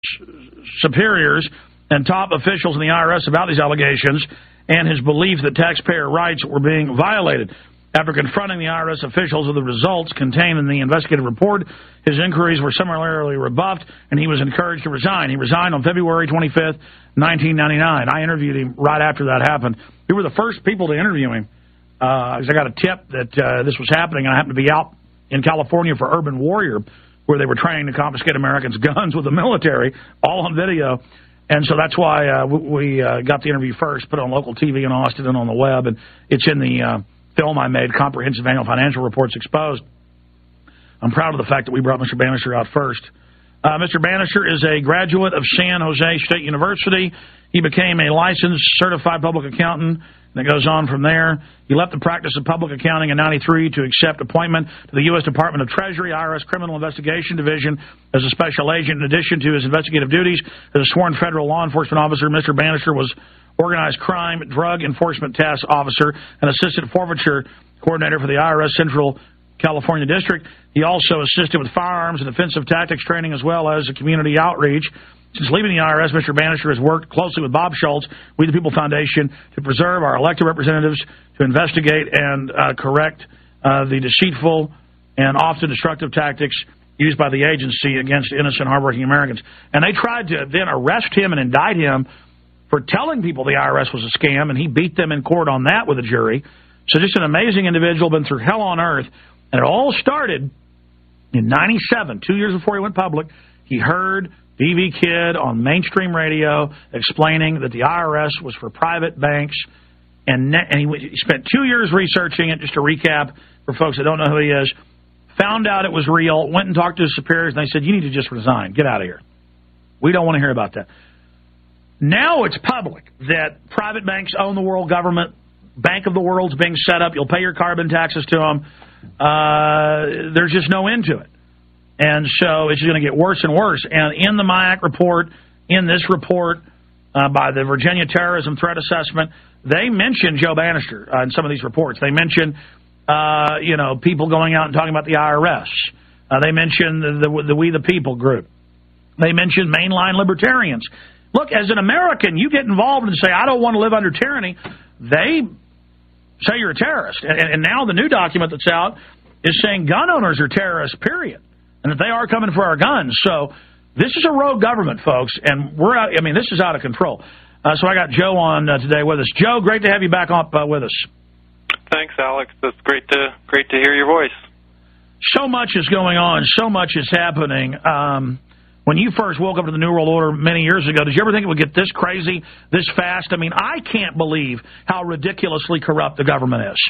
superiors and top officials in the IRS about these allegations and his belief that taxpayer rights were being violated. After confronting the IRS officials with the results contained in the investigative report, his inquiries were summarily rebuffed, and he was encouraged to resign. He resigned on February 25th, 1999. I interviewed him right after that happened. We were the first people to interview him, because I got a tip that this was happening, and I happened to be out in California for Urban Warrior, where they were training to confiscate Americans' guns with the military, all on video. And so that's why we got the interview first, put it on local TV in Austin and on the web, and it's in the film I made, Comprehensive Annual Financial Reports Exposed. I'm proud of the fact that we brought Mr. Bannister out first. Mr. Bannister is a graduate of San Jose State University. He became a licensed certified public accountant, and it goes on from there. He left the practice of public accounting in '93 to accept appointment to the U.S. Department of Treasury, IRS Criminal Investigation Division as a special agent. In addition to his investigative duties as a sworn federal law enforcement officer, Mr. Bannister was Organized Crime Drug Enforcement Task Officer and Assistant Forfeiture Coordinator for the IRS Central California District. He also assisted with firearms and offensive tactics training as well as community outreach. Since leaving the IRS, Mr. Bannister has worked closely with Bob Schultz, We the People Foundation, to preserve our elected representatives, to investigate and correct the deceitful and often destructive tactics used by the agency against innocent, hardworking Americans. And they tried to then arrest him and indict him for telling people the IRS was a scam, and he beat them in court on that with a jury. So just an amazing individual, been through hell on earth. And it all started in '97, 2 years before he went public. He heard BB Kid on mainstream radio explaining that the IRS was for private banks, and he spent 2 years researching it. Just to recap for folks that don't know who he is, found out it was real, went and talked to his superiors, and they said, you need to just resign. Get out of here. We don't want to hear about that. Now it's public that private banks own the world government. Bank of the World's being set up. You'll pay your carbon taxes to them. There's just no end to it. And so it's going to get worse and worse. And in the MIAC report, in this report by the Virginia Terrorism Threat Assessment, they mention Joe Bannister in some of these reports. They mention, people going out and talking about the IRS. They mention the We the People group. They mention mainline libertarians. Look, as an American, you get involved and say, I don't want to live under tyranny. They say you're a terrorist. And now the new document that's out is saying gun owners are terrorists, period. And that they are coming for our guns. So this is a rogue government, folks, and this is out of control. So I got Joe on today with us. Joe, great to have you back up with us. Thanks, Alex. It's great to hear your voice. So much is going on. So much is happening. When you first woke up to the New World Order many years ago, did you ever think it would get this crazy, this fast? I mean, I can't believe how ridiculously corrupt the government is.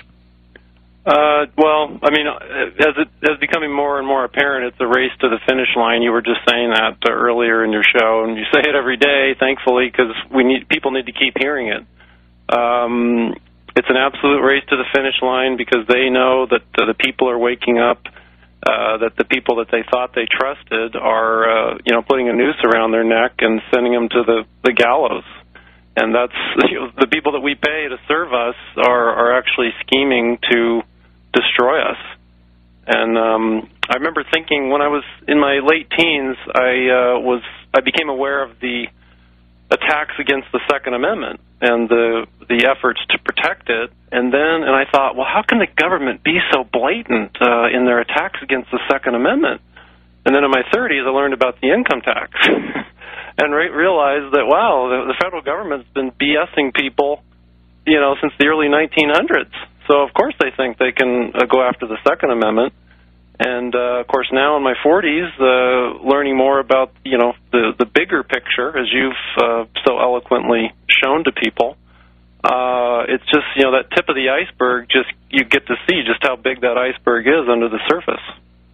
As becoming more and more apparent, it's a race to the finish line. You were just saying that earlier in your show, and you say it every day, thankfully, because people need to keep hearing it. It's an absolute race to the finish line because they know that the people are waking up. That the people that they thought they trusted are, putting a noose around their neck and sending them to the gallows. And that's the people that we pay to serve us are actually scheming to destroy us. And I remember thinking when I was in my late teens, I became aware of the attacks against the Second Amendment and the efforts to protect it. And I thought, well, how can the government be so blatant in their attacks against the Second Amendment? And then in my 30s, I learned about the income tax and realized that, wow, the federal government's been BSing people, since the early 1900s. So, of course, they think they can go after the Second Amendment. And, of course, now in my 40s, learning more about, the bigger picture, as you've so eloquently shown to people, it's just, that tip of the iceberg, you get to see just how big that iceberg is under the surface.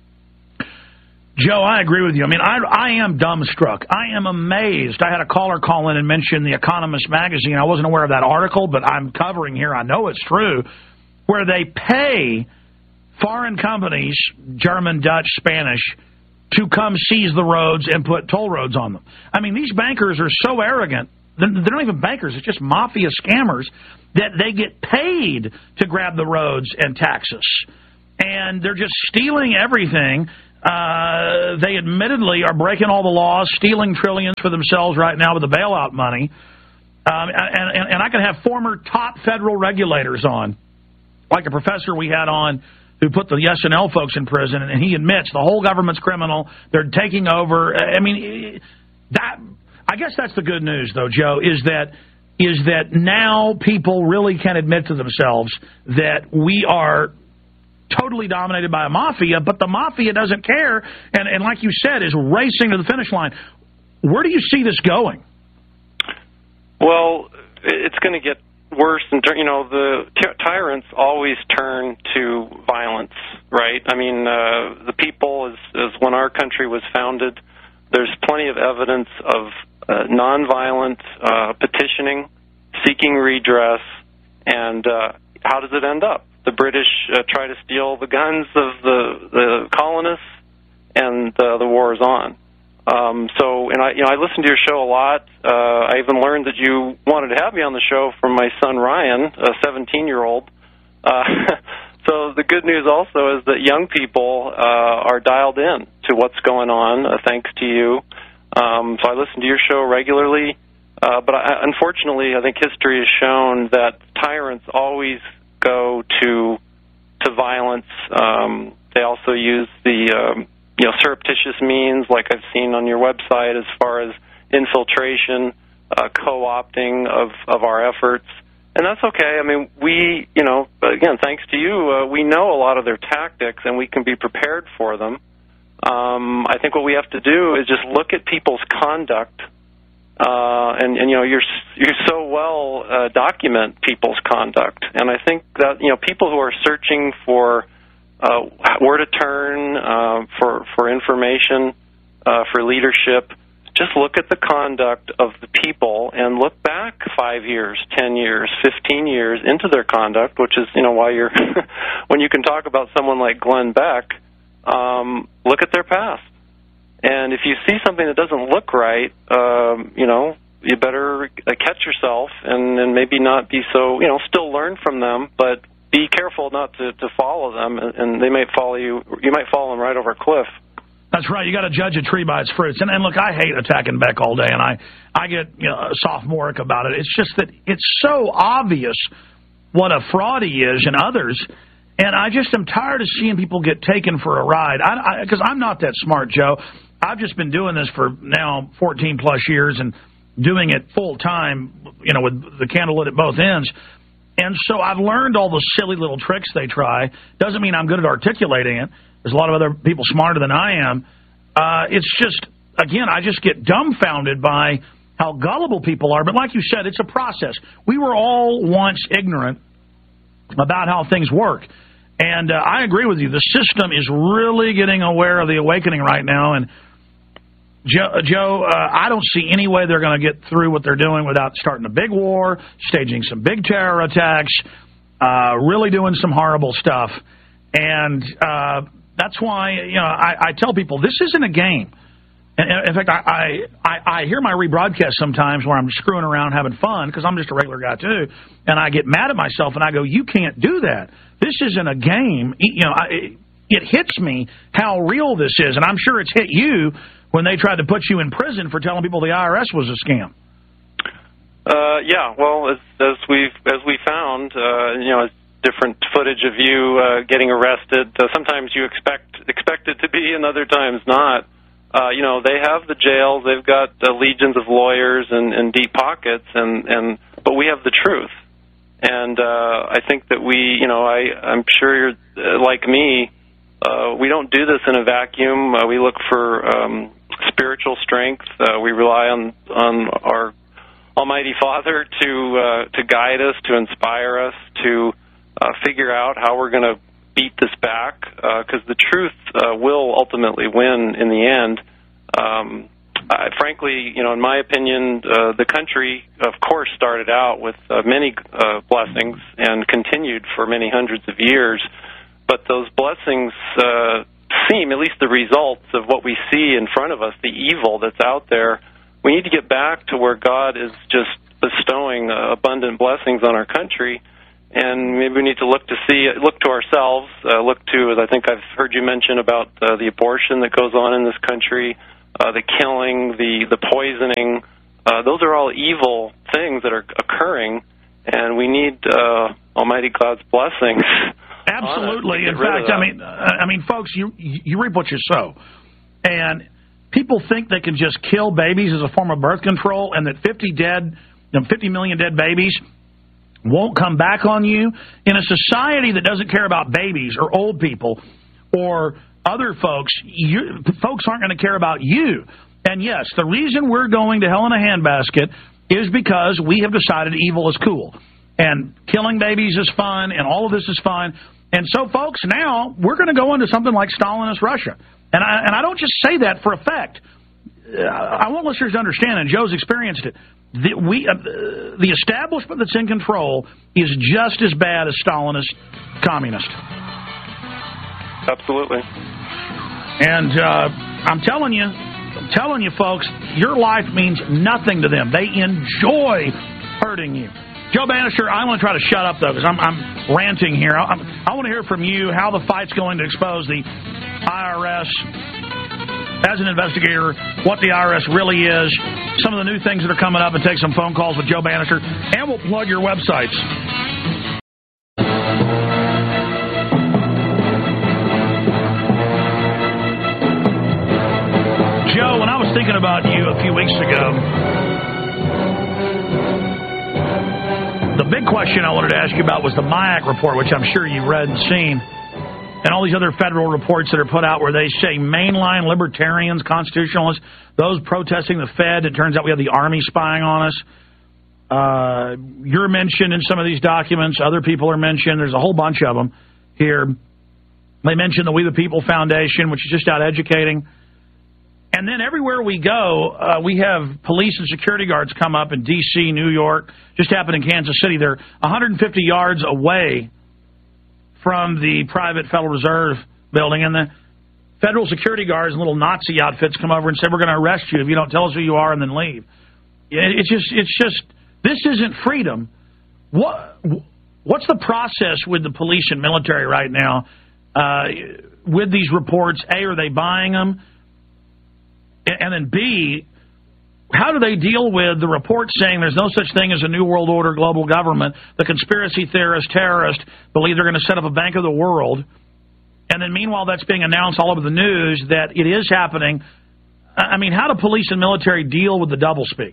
Joe, I agree with you. I mean, I am dumbstruck. I am amazed. I had a caller call in and mention The Economist magazine. I wasn't aware of that article, but I'm covering here. I know it's true, where they pay foreign companies, German, Dutch, Spanish, to come seize the roads and put toll roads on them. I mean, these bankers are so arrogant. They're not even bankers. It's just mafia scammers that they get paid to grab the roads and taxes. And they're just stealing everything. They admittedly are breaking all the laws, stealing trillions for themselves right now with the bailout money. And I could have former top federal regulators on, like a professor we had on who put the SNL folks in prison, and he admits the whole government's criminal. They're taking over. I mean, I guess that's the good news, though, Joe, is that now people really can admit to themselves that we are totally dominated by a mafia, but the mafia doesn't care, and like you said, is racing to the finish line. Where do you see this going? Well, it's going to get worse. The tyrants always turn to violence, right? I mean, the people, as when our country was founded, there's plenty of evidence of nonviolent petitioning, seeking redress, and how does it end up? The British try to steal the guns of the colonists, and the war is on. I listen to your show a lot. I even learned that you wanted to have me on the show from my son Ryan, a 17-year-old. So the good news also is that young people are dialed in to what's going on, thanks to you. So I listen to your show regularly. But unfortunately, I think history has shown that tyrants always go to violence. They also use the surreptitious means, like I've seen on your website, as far as infiltration, co-opting of our efforts. And that's okay. I mean, we, again, thanks to you, we know a lot of their tactics, and we can be prepared for them. I think what we have to do is just look at people's conduct, and you're so well document people's conduct. And I think that, people who are searching for where to turn for information, for leadership, just look at the conduct of the people and look back 5 years, 10 years, 15 years into their conduct, which is, why you're, when you can talk about someone like Glenn Beck, look at their past. And if you see something that doesn't look right, you better catch yourself and maybe not be so, still learn from them, but be careful not to follow them, and they might follow you. You might follow them right over a cliff. That's right. You got to judge a tree by its fruits. And look, I hate attacking Beck all day, and I get sophomoric about it. It's just that it's so obvious what a fraud he is and others, and I just am tired of seeing people get taken for a ride. Because I'm not that smart, Joe. I've just been doing this for now 14-plus years and doing it full time, with the candle lit at both ends. And so I've learned all the silly little tricks they try. Doesn't mean I'm good at articulating it. There's a lot of other people smarter than I am. It's just, again, I just get dumbfounded by how gullible people are. But like you said, it's a process. We were all once ignorant about how things work. And I agree with you. The system is really getting aware of the awakening right now. And Joe, I don't see any way they're going to get through what they're doing without starting a big war, staging some big terror attacks, really doing some horrible stuff. And that's why, I tell people this isn't a game. And in fact, I hear my rebroadcast sometimes where I'm screwing around having fun because I'm just a regular guy too, and I get mad at myself and I go, you can't do that. This isn't a game. It hits me how real this is, and I'm sure it's hit you when they tried to put you in prison for telling people the IRS was a scam. Yeah, well, as we found, different footage of you getting arrested. Sometimes you expect it to be, and other times not. They have the jails. They've got legions of lawyers and deep pockets, but we have the truth. And I think that I'm sure you're like me. We don't do this in a vacuum. We look for spiritual strength. We rely on our Almighty Father to guide us, to inspire us, to figure out how we're going to beat this back, because the truth will ultimately win in the end. Frankly, in my opinion, the country, of course, started out with many blessings and continued for many hundreds of years. But those blessings seem, at least the results of what we see in front of us, the evil that's out there, we need to get back to where God is just bestowing abundant blessings on our country. and maybe we need to look to ourselves, look to, as I think I've heard you mention about the abortion that goes on in this country, the killing, the poisoning. Those are all evil things that are occurring, and we need Almighty God's blessings. Absolutely. In fact, I mean, folks, you reap what you sow, and people think they can just kill babies as a form of birth control, and that 50 million dead babies won't come back on you. In a society that doesn't care about babies or old people or other folks, folks aren't going to care about you. And yes, the reason we're going to hell in a handbasket is because we have decided evil is cool. And killing babies is fun, and all of this is fun. And so, folks, now we're going to go into something like Stalinist Russia. And I don't just say that for effect. I want listeners to understand, and Joe's experienced it, the establishment that's in control is just as bad as Stalinist communist. Absolutely. And I'm telling you, folks, your life means nothing to them. They enjoy hurting you. Joe Banister, I want to try to shut up, though, because I'm ranting here. I want to hear from you how the fight's going to expose the IRS as an investigator, what the IRS really is, some of the new things that are coming up, and take some phone calls with Joe Banister. And we'll plug your websites. Joe, when I was thinking about you a few weeks ago, the big question I wanted to ask you about was the MIAC report, which I'm sure you've read and seen, and all these other federal reports that are put out where they say mainline libertarians, constitutionalists, those protesting the Fed, it turns out we have the Army spying on us. You're mentioned in some of these documents. Other people are mentioned. There's a whole bunch of them here. They mention the We the People Foundation, which is just out educating. And then everywhere we go, we have police and security guards come up in D.C., New York. Just happened in Kansas City. They're 150 yards away from the private Federal Reserve building. And the federal security guards in little Nazi outfits come over and say, we're going to arrest you if you don't tell us who you are and then leave. It's just this isn't freedom. What's the process with the police and military right now with these reports? A, are they buying them? And then B, how do they deal with the report saying there's no such thing as a New World Order global government? The conspiracy theorists, terrorists believe they're going to set up a Bank of the World. And then meanwhile, that's being announced all over the news that it is happening. I mean, how do police and military deal with the doublespeak?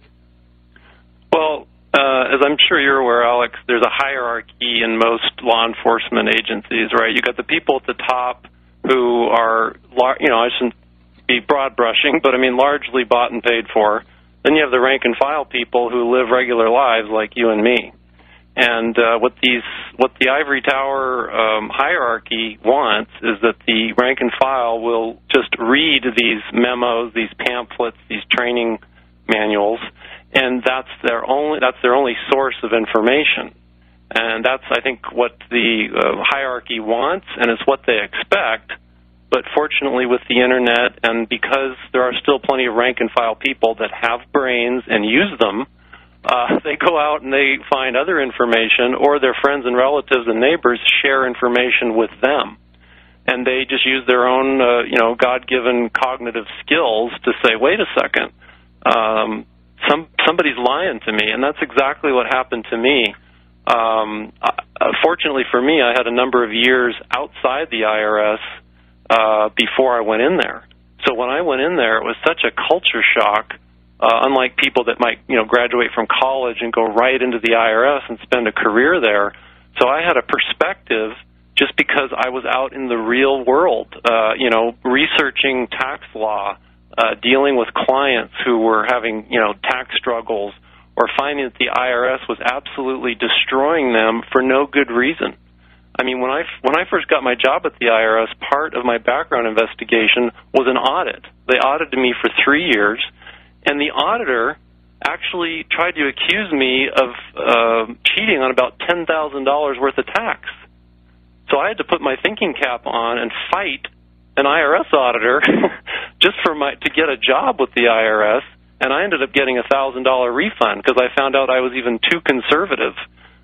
Well, as I'm sure you're aware, Alex, there's a hierarchy in most law enforcement agencies, right? You got the people at the top who are, I shouldn't be broad brushing, but I mean largely bought and paid for. Then you have the rank and file people who live regular lives like you and me. And what the ivory tower hierarchy wants is that the rank and file will just read these memos, these pamphlets, these training manuals, and that's their only source of information. And that's, I think, what the hierarchy wants, and it's what they expect. But fortunately, with the Internet, and because there are still plenty of rank-and-file people that have brains and use them, they go out and they find other information, or their friends and relatives and neighbors share information with them. And they just use their own, God-given cognitive skills to say, wait a second, somebody's lying to me. And that's exactly what happened to me. Fortunately for me, I had a number of years outside the IRS before I went in there. So when I went in there, it was such a culture shock, unlike people that might, graduate from college and go right into the IRS and spend a career there. So I had a perspective just because I was out in the real world, researching tax law, dealing with clients who were having, tax struggles, or finding that the IRS was absolutely destroying them for no good reason. I mean, when I first got my job at the IRS, part of my background investigation was an audit. They audited me for 3 years, and the auditor actually tried to accuse me of cheating on about $10,000 worth of tax. So I had to put my thinking cap on and fight an IRS auditor just to get a job with the IRS, and I ended up getting a $1,000 refund because I found out I was even too conservative. But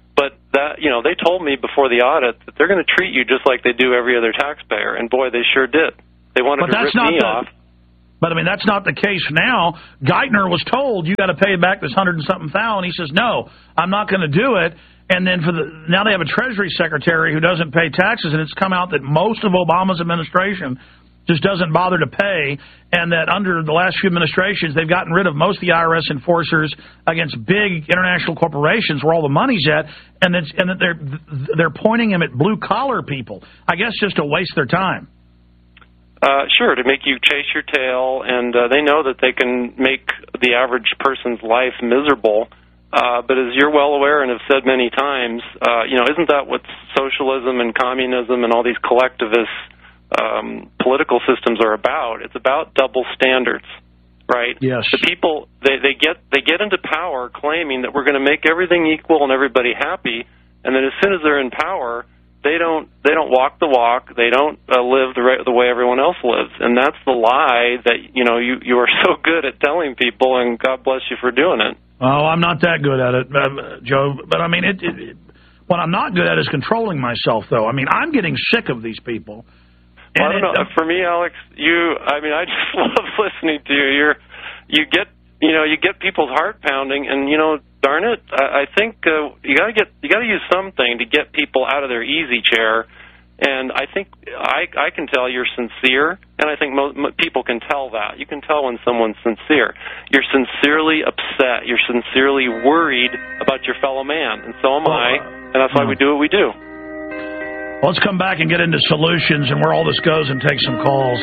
that, you know, they told me before the audit that they're going to treat you just like they do every other taxpayer, and boy, they sure did. They wanted to rip me off. But, I mean, that's not the case now. Geithner was told, you got to pay back this $100 and something thousand. He says, no, I'm not going to do it. And then now they have a Treasury Secretary who doesn't pay taxes, and it's come out that most of Obama's administration just doesn't bother to pay, and that under the last few administrations, they've gotten rid of most of the IRS enforcers against big international corporations where all the money's at, and that they're pointing them at blue-collar people. I guess just to waste their time. Sure, to make you chase your tail, and they know that they can make the average person's life miserable. But as you're well aware and have said many times, you know, isn't that what socialism and communism and all these collectivist political systems are about? It's about double standards, right? Yes. The people they get into power claiming that we're going to make everything equal and everybody happy, and then as soon as they're in power, they don't walk the walk. They don't live the way everyone else lives, and that's the lie that you are so good at telling people, and God bless you for doing it. Oh, I'm not that good at it, Joe. But I mean, what I'm not good at is controlling myself, though. I mean, I'm getting sick of these people. Well, I don't know. For me, Alex, I just love listening to you. You get people's heart pounding, and darn it, I think you got to use something to get people out of their easy chair. And I think I can tell you're sincere, and I think most people can tell that. You can tell when someone's sincere. You're sincerely upset. You're sincerely worried about your fellow man, and so am I, and that's why we do what we do. Let's come back and get into solutions and where all this goes and take some calls.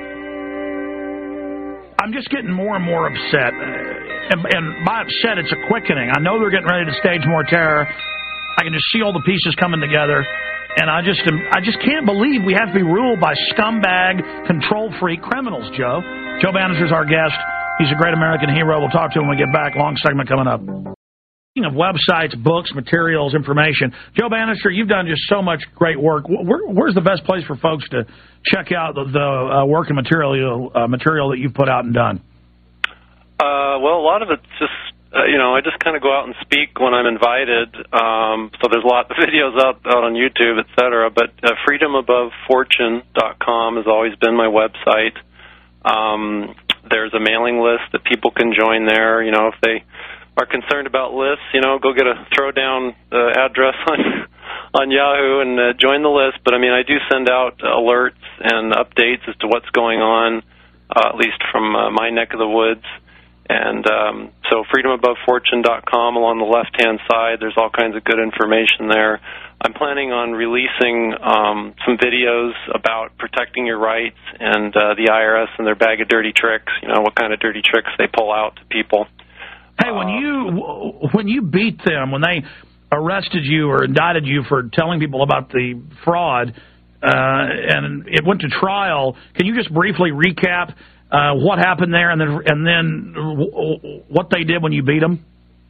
I'm just getting more and more upset. And by upset, it's a quickening. I know they're getting ready to stage more terror. I can just see all the pieces coming together. And I just can't believe we have to be ruled by scumbag, control-freak criminals, Joe. Joe Banister's our guest. He's a great American hero. We'll talk to him when we get back. Long segment coming up. Speaking of websites, books, materials, information, Joe Banister, you've done just so much great work. Where's the best place for folks to check out the work and material that you've put out and done? Well, a lot of it's just, I just kind of go out and speak when I'm invited. So there's a lot of videos out on YouTube, et cetera. But freedomabovefortune.com has always been my website. There's a mailing list that people can join there. If they are concerned about lists, go get a throwdown address on Yahoo and join the list. But, I do send out alerts and updates as to what's going on, at least from my neck of the woods. And so freedomabovefortune.com, along the left-hand side, there's all kinds of good information there. I'm planning on releasing some videos about protecting your rights and the IRS and their bag of dirty tricks, what kind of dirty tricks they pull out to people. Hey, when you beat them, when they arrested you or indicted you for telling people about the fraud, and it went to trial, can you just briefly recap what happened there, and then what they did when you beat them?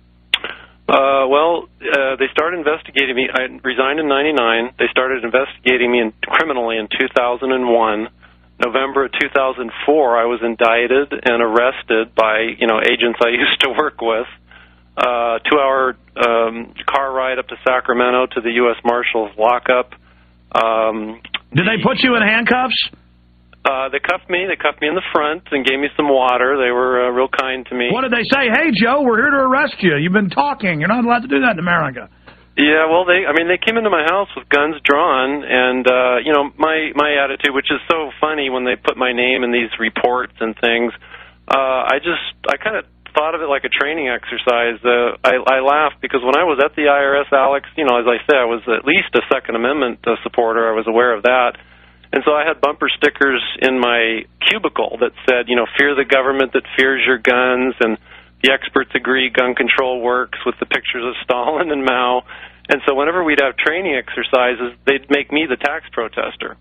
They started investigating me. I resigned in '99. They started investigating me criminally in 2001. November of 2004, I was indicted and arrested by agents I used to work with. 2-hour car ride up to Sacramento to the U.S. Marshals lockup. Did they put you in handcuffs? They cuffed me. They cuffed me in the front and gave me some water. They were real kind to me. What did they say? Hey, Joe, we're here to arrest you. You've been talking. You're not allowed to do that in America. Yeah, well, they came into my house with guns drawn, and my attitude, which is so funny when they put my name in these reports and things. I kind of thought of it like a training exercise. I laughed because when I was at the IRS, Alex, as I said, I was at least a Second Amendment supporter. I was aware of that. And so I had bumper stickers in my cubicle that said, fear the government that fears your guns, and the experts agree gun control works, with the pictures of Stalin and Mao. And so whenever we'd have training exercises, they'd make me the tax protester.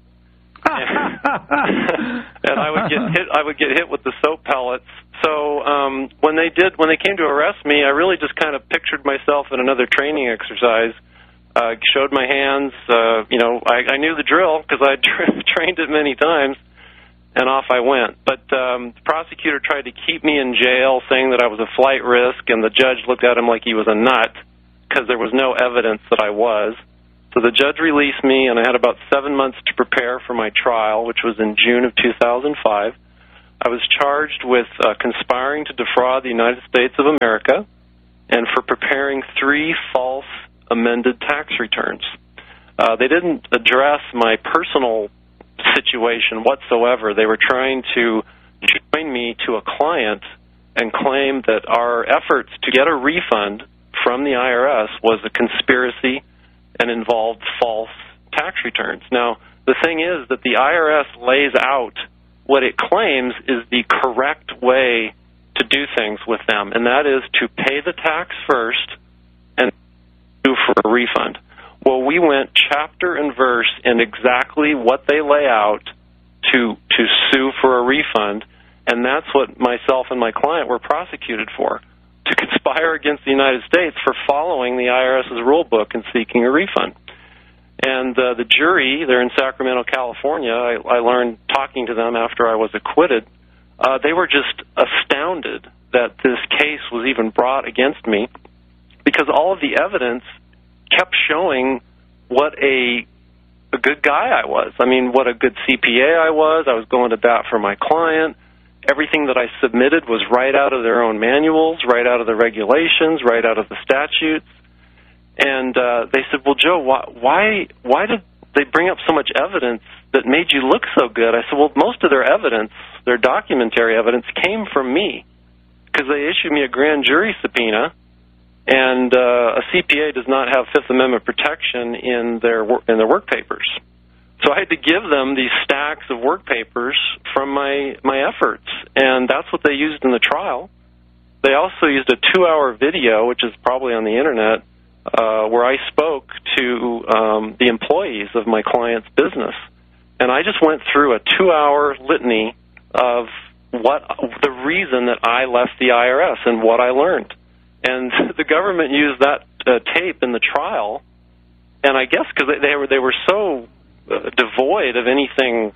And I would get hit with the soap pellets. So when they came to arrest me, I really just kind of pictured myself in another training exercise. Showed my hands, I knew the drill because I'd trained it many times, and off I went. But the prosecutor tried to keep me in jail, saying that I was a flight risk, and the judge looked at him like he was a nut because there was no evidence that I was. So the judge released me, and I had about 7 months to prepare for my trial, which was in June of 2005. I was charged with conspiring to defraud the United States of America and for preparing 3 false amended tax returns. They didn't address my personal situation whatsoever. They were trying to join me to a client and claim that our efforts to get a refund from the IRS was a conspiracy and involved false tax returns. Now, the thing is that the IRS lays out what it claims is the correct way to do things with them, and that is to pay the tax first and sue for a refund. Well, we went chapter and verse in exactly what they lay out to sue for a refund, and that's what myself and my client were prosecuted for, to conspire against the United States for following the IRS's rule book and seeking a refund. And the jury, they're in Sacramento, California, I learned talking to them after I was acquitted, they were just astounded that this case was even brought against me because all of the evidence kept showing what a good guy I was. I mean, what a good CPA I was going to bat for my client. Everything that I submitted was right out of their own manuals, right out of the regulations, right out of the statutes. And they said, well, Joe, why did they bring up so much evidence that made you look so good? I said, well, most of their evidence, their documentary evidence, came from me because they issued me a grand jury subpoena, and a CPA does not have Fifth Amendment protection in their work papers. So I had to give them these stacks of work papers from my efforts, and that's what they used in the trial. They also used a 2-hour video, which is probably on the Internet, where I spoke to the employees of my client's business. And I just went through a 2-hour litany of the reason that I left the IRS and what I learned. And the government used that tape in the trial, and I guess because they were so devoid of anything,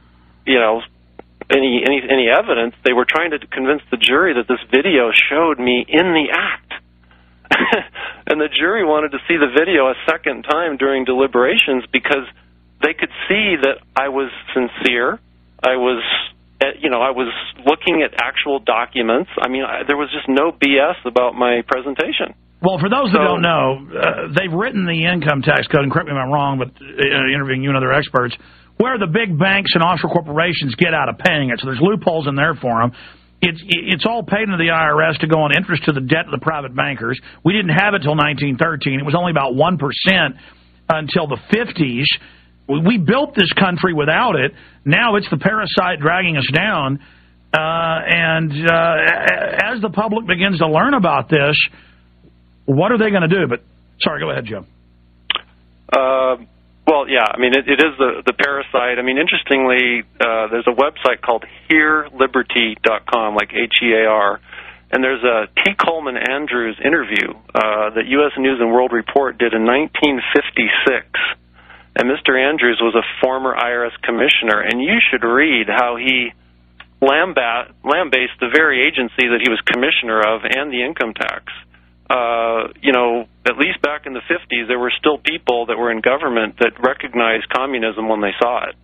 any evidence, they were trying to convince the jury that this video showed me in the act. And the jury wanted to see the video a second time during deliberations because they could see that I was sincere. I was looking at actual documents. I mean, there was just no BS about my presentation. Well, for those that don't know, they've written the income tax code, and correct me if I'm wrong, but interviewing you and other experts, where the big banks and offshore corporations get out of paying it. So there's loopholes in there for them. It's all paid into the IRS to go on interest to the debt of the private bankers. We didn't have it until 1913. It was only about 1% until the 50s. We built this country without it. Now it's the parasite dragging us down. And as the public begins to learn about this, what are they going to do? But sorry, go ahead, Joe. Well, yeah, I mean, it is the parasite. I mean, interestingly, there's a website called HearLiberty.com, like HEAR, and there's a T. Coleman Andrews interview that U.S. News and World Report did in 1956. And Mr. Andrews was a former IRS commissioner, and you should read how he lambasted the very agency that he was commissioner of and the income tax. At least back in the 50s, there were still people that were in government that recognized communism when they saw it.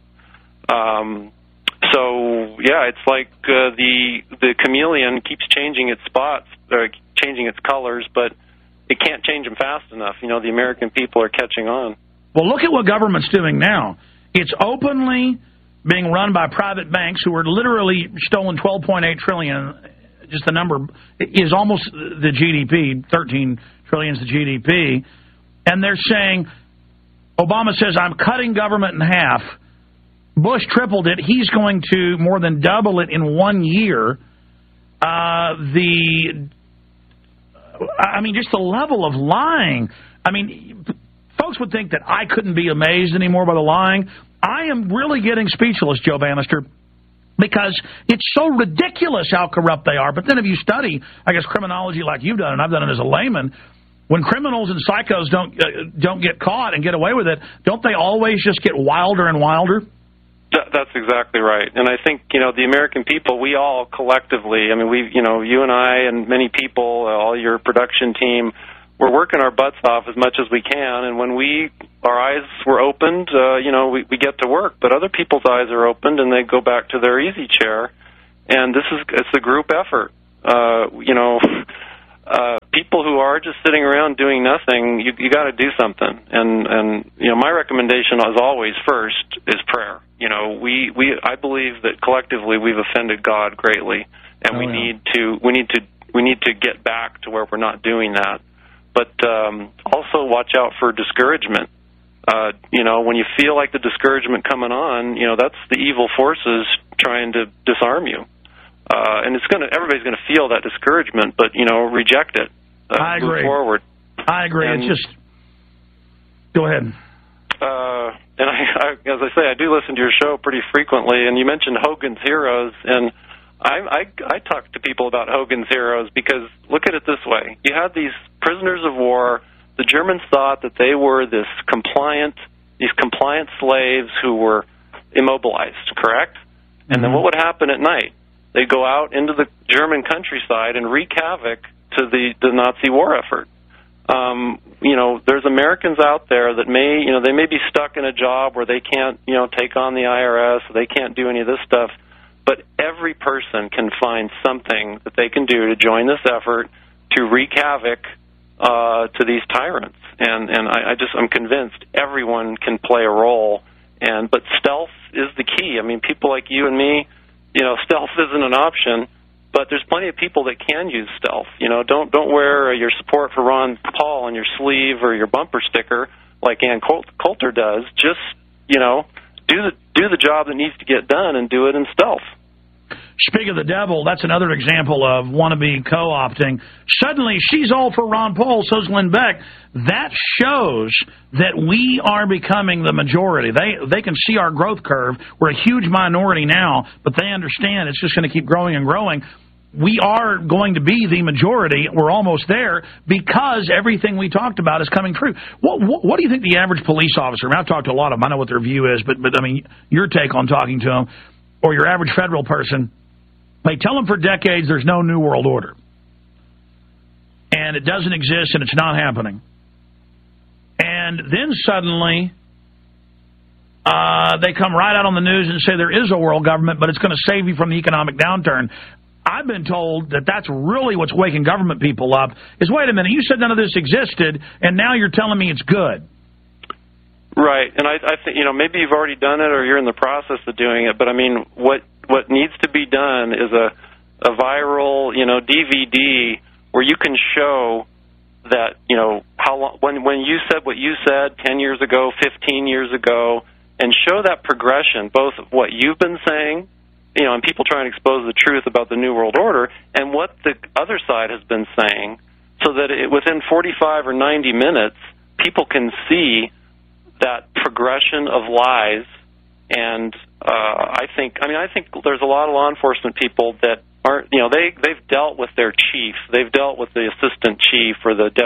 So, yeah, it's like the chameleon keeps changing its spots, changing its colors, but it can't change them fast enough. The American people are catching on. Well, look at what government's doing now. It's openly being run by private banks who are literally stolen $12.8 trillion. Just the number is almost the GDP. 13 trillion is the GDP. And they're saying, Obama says, I'm cutting government in half. Bush tripled it. He's going to more than double it in 1 year. Just the level of lying. I mean, folks would think that I couldn't be amazed anymore by the lying. I am really getting speechless, Joe Bannister, because it's so ridiculous how corrupt they are. But then if you study, I guess, criminology like you've done, and I've done it as a layman, when criminals and psychos don't get caught and get away with it, don't they always just get wilder and wilder? That's exactly right. And I think, the American people, we all collectively, I mean, you and I and many people, all your production team, we're working our butts off as much as we can, and when our eyes were opened, we get to work. But other people's eyes are opened, and they go back to their easy chair. And it's a group effort. People who are just sitting around doing nothing, you got to do something. And my recommendation, as always, first is prayer. I believe that collectively we've offended God greatly, and we need to get back to where we're not doing that. But also watch out for discouragement. When you feel like the discouragement coming on, that's the evil forces trying to disarm you. And everybody's going to feel that discouragement, but reject it. I agree. Move forward. I agree. And, it's just go ahead. And as I say, I do listen to your show pretty frequently, and you mentioned Hogan's Heroes, and I talk to people about Hogan's Heroes because look at it this way: you had these prisoners of war. The Germans thought that they were these compliant slaves who were immobilized, correct? And then what would happen at night? They'd go out into the German countryside and wreak havoc to the Nazi war effort. There's Americans out there that they may be stuck in a job where they can't, take on the IRS, they can't do any of this stuff, but every person can find something that they can do to join this effort to wreak havoc to these tyrants. And I'm convinced everyone can play a role. But stealth is the key. I mean, people like you and me, stealth isn't an option, but there's plenty of people that can use stealth. Don't wear your support for Ron Paul on your sleeve or your bumper sticker like Ann Coulter does. Just, do the job that needs to get done and do it in stealth. Speak of the devil, that's another example of wannabe co-opting. Suddenly, she's all for Ron Paul, so's Glenn Beck. That shows that we are becoming the majority. They can see our growth curve. We're a huge minority now, but they understand it's just going to keep growing and growing. We are going to be the majority. We're almost there because everything we talked about is coming true. What do you think the average police officer, I've talked to a lot of them, I know what their view is, but I mean, your take on talking to them, or your average federal person, they tell them for decades there's no New World Order. And it doesn't exist and it's not happening. And then suddenly they come right out on the news and say there is a world government, but it's going to save you from the economic downturn. I've been told that that's really what's waking government people up, is, wait a minute, you said none of this existed, and now you're telling me it's good. Right, and I think, maybe you've already done it or you're in the process of doing it, but I mean, what needs to be done is a viral, DVD where you can show that, how long, when you said what you said 10 years ago, 15 years ago, and show that progression, both of what you've been saying, and people trying to expose the truth about the New World Order, and what the other side has been saying, so that within 45 or 90 minutes, people can see that progression of lies. And I think there's a lot of law enforcement people that aren't, they've dealt with their chief, they've dealt with the assistant chief or the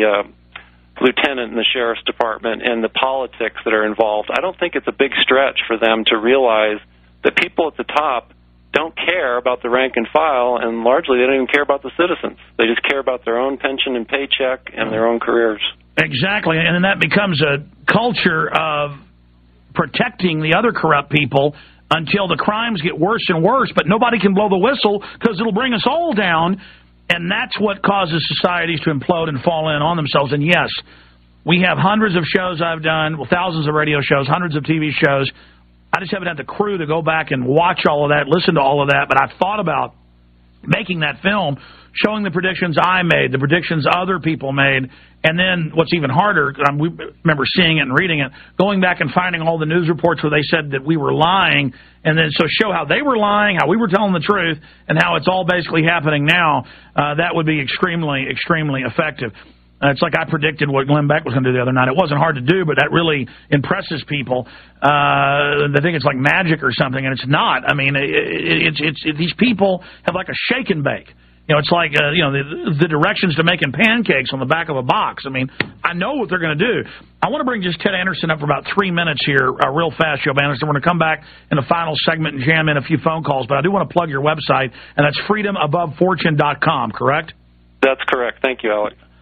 lieutenant in the sheriff's department and the politics that are involved. I don't think it's a big stretch for them to realize that people at the top don't care about the rank and file, and largely they don't even care about the citizens. They just care about their own pension and paycheck and their own careers. Exactly, and then that becomes a culture of protecting the other corrupt people until the crimes get worse and worse, but nobody can blow the whistle because it'll bring us all down, and that's what causes societies to implode and fall in on themselves. And yes, we have hundreds of shows I've done, thousands of radio shows, hundreds of TV shows. I just haven't had the crew to go back and watch all of that, listen to all of that, but I've thought about making that film, showing the predictions I made, the predictions other people made, and then what's even harder, we remember seeing it and reading it, going back and finding all the news reports where they said that we were lying, and then so show how they were lying, how we were telling the truth, and how it's all basically happening now. That would be extremely, extremely effective. It's like I predicted what Glenn Beck was going to do the other night. It wasn't hard to do, but that really impresses people. They think it's like magic or something, and it's not. I mean, these people have like a shake and bake. It's like, the directions to making pancakes on the back of a box. I mean, I know what they're going to do. I want to bring just Ted Anderson up for about 3 minutes here, real fast, Joe Bannister. We're going to come back in the final segment and jam in a few phone calls, but I do want to plug your website, and that's freedomabovefortune.com, correct? That's correct. Thank you, Alex.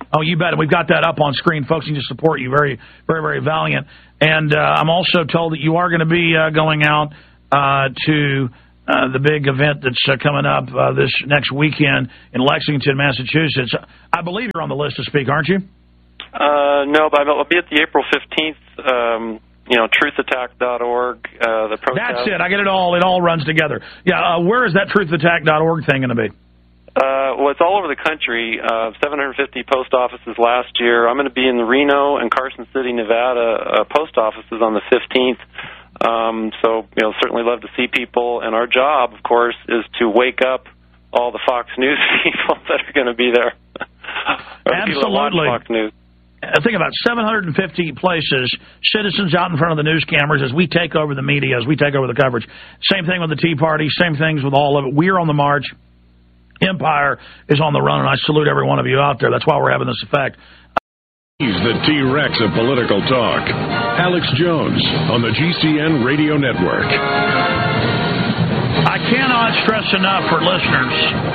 Oh, you bet. We've got that up on screen, folks. You can just support you. Very, very, very valiant. And I'm also told that you are going to be going out to the big event that's coming up this next weekend in Lexington, Massachusetts. I believe you're on the list to speak, aren't you? No, but I'll be at the April 15th, truthattack.org, the protest. That's it. I get it all. It all runs together. Yeah, where is that truthattack.org thing going to be? Well, it's all over the country. 750 post offices last year. I'm going to be in the Reno and Carson City, Nevada post offices on the 15th. So, certainly love to see people. And our job, of course, is to wake up all the Fox News people that are going to be there. Absolutely. Fox News. I think about 750 places, citizens out in front of the news cameras as we take over the media, as we take over the coverage. Same thing with the Tea Party, same things with all of it. We're on the march. Empire is on the run, and I salute every one of you out there. That's why we're having this effect. He's the T-Rex of political talk. Alex Jones on the GCN Radio Network. I cannot stress enough for listeners,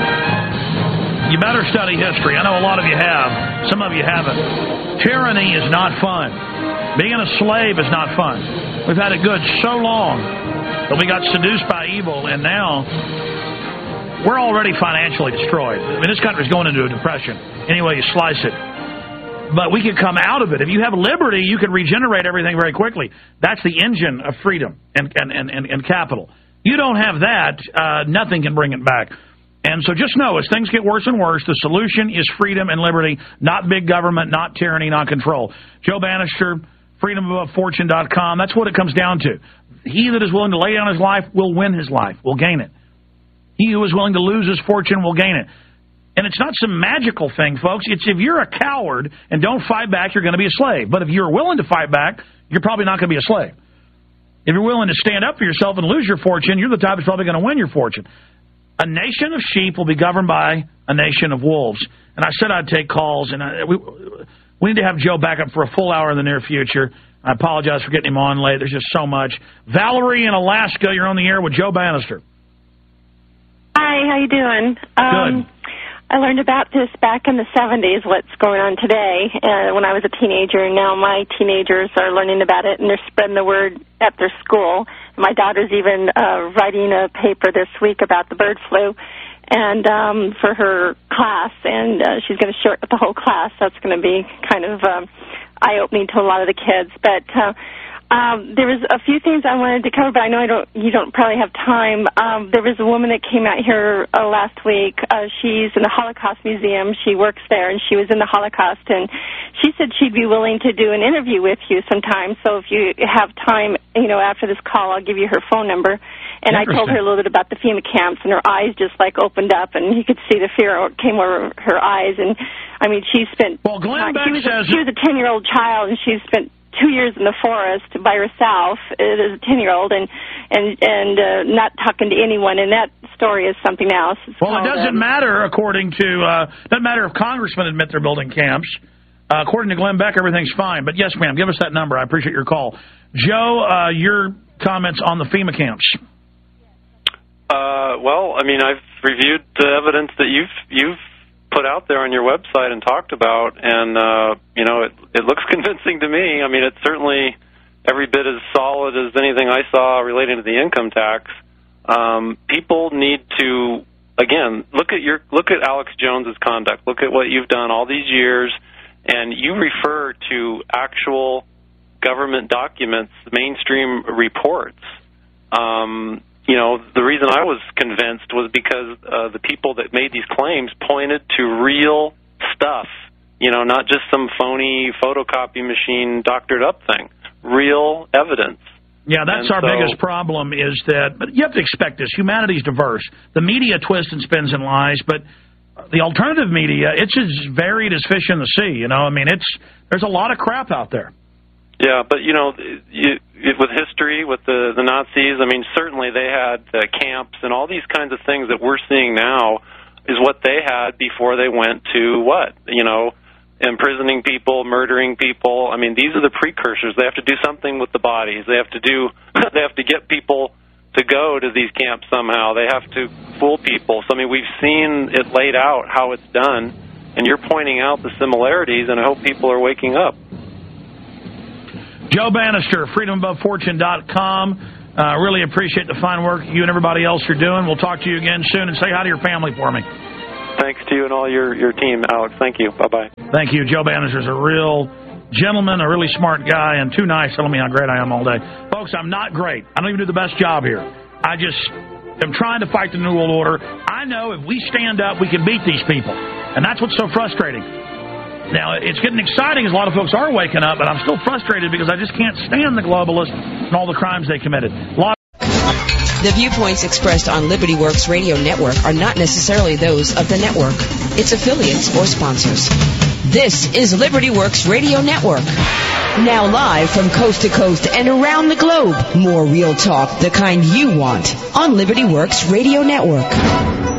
you better study history. I know a lot of you have. Some of you haven't. Tyranny is not fun. Being a slave is not fun. We've had it good so long that we got seduced by evil, and now we're already financially destroyed. I mean, this country's going into a depression. Any way you slice it. But we can come out of it. If you have liberty, you can regenerate everything very quickly. That's the engine of freedom and capital. You don't have that, nothing can bring it back. And so just know, as things get worse and worse, the solution is freedom and liberty, not big government, not tyranny, not control. Joe Bannister, freedomabovefortune.com, that's what it comes down to. He that is willing to lay down his life will win his life, will gain it. He who is willing to lose his fortune will gain it. And it's not some magical thing, folks. It's if you're a coward and don't fight back, you're going to be a slave. But if you're willing to fight back, you're probably not going to be a slave. If you're willing to stand up for yourself and lose your fortune, you're the type that's probably going to win your fortune. A nation of sheep will be governed by a nation of wolves. And I said I'd take calls, and we need to have Joe back up for a full hour in the near future. I apologize for getting him on late. There's just so much. Valerie in Alaska, you're on the air with Joe Bannister. Hi, how you doing? Good. I learned about this back in the 70s, what's going on today, when I was a teenager, and now my teenagers are learning about it, and they're spreading the word at their school. My daughter's even writing a paper this week about the bird flu and for her class, and she's going to share it with the whole class. That's going to be kind of eye-opening to a lot of the kids. But there was a few things I wanted to cover, but I know you don't probably have time. There was a woman that came out here last week. She's in the Holocaust Museum. She works there, and she was in the Holocaust, and she said she'd be willing to do an interview with you sometime. So if you have time, after this call, I'll give you her phone number. And I told her a little bit about the FEMA camps, and her eyes just opened up, and you could see the fear came over her eyes. And I mean, she spent. Well, Glenn Beck says she was a 10-year-old child, and she spent 2 years in the forest by herself as a 10-year-old and not talking to anyone, and that story is something else. Well, it doesn't matter doesn't matter if congressmen admit they're building camps. According to Glenn Beck, everything's fine. But yes, ma'am, give us that number. I appreciate your call. Joe, your comments on the FEMA camps. Well, I mean, I've reviewed the evidence that you've put out there on your website and talked about, and it looks convincing to me. I mean, it's certainly every bit as solid as anything I saw relating to the income tax. People need to, again, look at Alex Jones's conduct. Look at what you've done all these years, and you refer to actual government documents, mainstream reports. The reason I was convinced was because the people that made these claims pointed to real stuff, not just some phony photocopy machine doctored up thing, real evidence. Yeah, that's our biggest problem is that, but you have to expect this. Humanity's diverse. The media twists and spins and lies, but the alternative media, it's as varied as fish in the sea, I mean, there's a lot of crap out there. Yeah, but, with history, with the Nazis, I mean, certainly they had camps and all these kinds of things that we're seeing now is what they had before they went to what? Imprisoning people, murdering people. I mean, these are the precursors. They have to do something with the bodies. They have to get people to go to these camps somehow. They have to fool people. So, I mean, we've seen it laid out how it's done. And you're pointing out the similarities, and I hope people are waking up. Joe Bannister, freedomabovefortune.com. Really appreciate the fine work you and everybody else are doing. We'll talk to you again soon, and say hi to your family for me. Thanks to you and all your team, Alex. Thank you. Bye-bye. Thank you. Joe Bannister's a real gentleman, a really smart guy, and too nice telling me how great I am all day. Folks, I'm not great. I don't even do the best job here. I just am trying to fight the New World Order. I know if we stand up, we can beat these people, and that's what's so frustrating. Now, it's getting exciting as a lot of folks are waking up, but I'm still frustrated because I just can't stand the globalists and all the crimes they committed. The viewpoints expressed on Liberty Works Radio Network are not necessarily those of the network, its affiliates, or sponsors. This is Liberty Works Radio Network. Now live from coast to coast and around the globe. More real talk, the kind you want, on Liberty Works Radio Network.